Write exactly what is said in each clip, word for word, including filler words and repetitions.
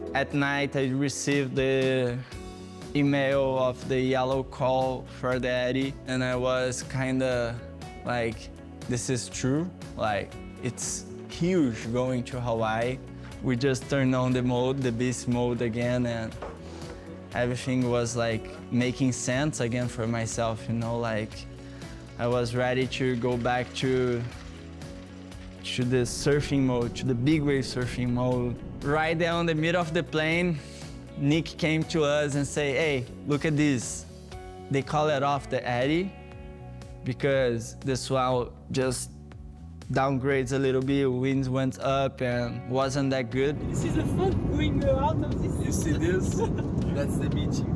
At night, I received the email of the yellow call for the Eddie, and I was kinda like, this is true. Like, it's huge going to Hawaii. We just turned on the mode, the beast mode again, and everything was like making sense again for myself, you know, like I was ready to go back to to the surfing mode, to the big wave surfing mode. Right there on the middle of the plane, Nick came to us and say, hey, look at this. They call it off the Eddie because the swell just downgrades a little bit, winds went up and wasn't that good. This is the fun going out of this. You see this? That's the meeting.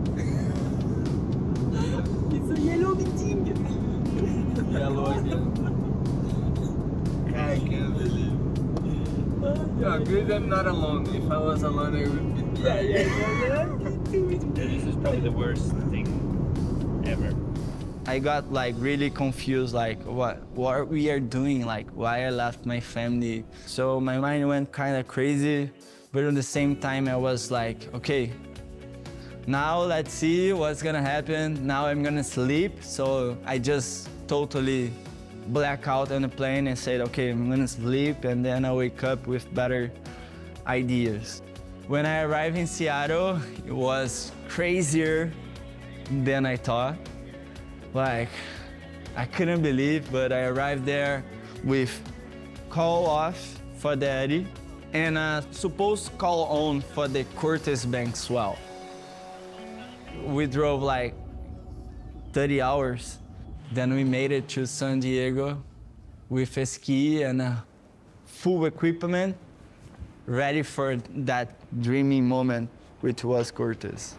It's a yellow meeting. Yellow again. I can't believe. Yeah, good I'm not alone. If I was alone, I would be Yeah, crying. yeah, yeah, yeah. This is probably the worst thing ever. I got like really confused, like what what we are doing, like why I left my family. So my mind went kind of crazy, but at the same time I was like, okay, now let's see what's gonna happen. Now I'm gonna sleep. So I just totally black out on the plane and said, okay, I'm gonna sleep, and then I wake up with better ideas. When I arrived in Seattle, it was crazier than I thought. Like, I couldn't believe, but I arrived there with call off for the Eddie and a supposed call on for the Curtis Bank swell. We drove like thirty hours. Then we made it to San Diego with a ski and a full equipment, ready for that dreamy moment, which was Curtis.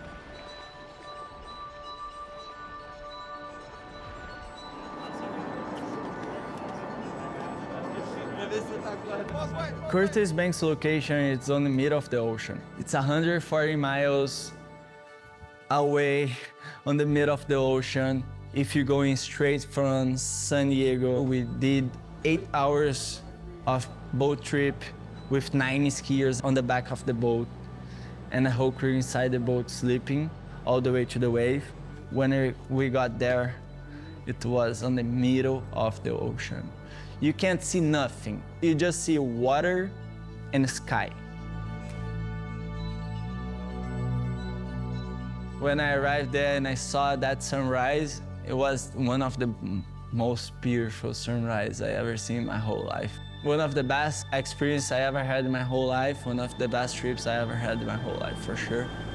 Curtis Bank's location is on the middle of the ocean. It's one hundred forty miles away on the middle of the ocean. If you're going straight from San Diego, we did eight hours of boat trip with nine skiers on the back of the boat and a whole crew inside the boat sleeping all the way to the wave. When we got there, it was on the middle of the ocean. You can't see nothing. You just see water and sky. When I arrived there and I saw that sunrise, it was one of the most beautiful sunrise I ever seen in my whole life. One of the best experiences I ever had in my whole life, one of the best trips I ever had in my whole life, for sure.